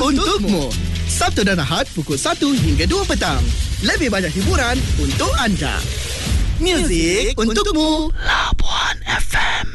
untukmu. Sabtu dan Ahad pukul 1 hingga 2 petang. Lebih banyak hiburan untuk anda. Muzik untukmu. Labuan FM.